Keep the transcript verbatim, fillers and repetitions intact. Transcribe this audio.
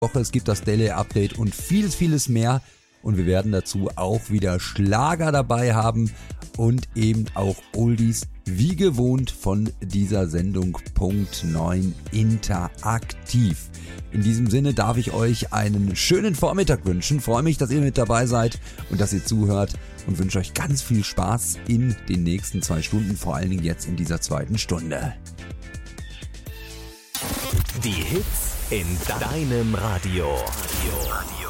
Woche. Es gibt das Daily Update und vieles, vieles mehr. Und wir werden dazu auch wieder Schlager dabei haben und eben auch Oldies, wie gewohnt von dieser Sendung Punkt neun interaktiv. In diesem Sinne darf ich euch einen schönen Vormittag wünschen. Freue mich, dass ihr mit dabei seid und dass ihr zuhört und wünsche euch ganz viel Spaß in den nächsten zwei Stunden, vor allen Dingen jetzt in dieser zweiten Stunde. Die Hits in deinem Radio. Radio.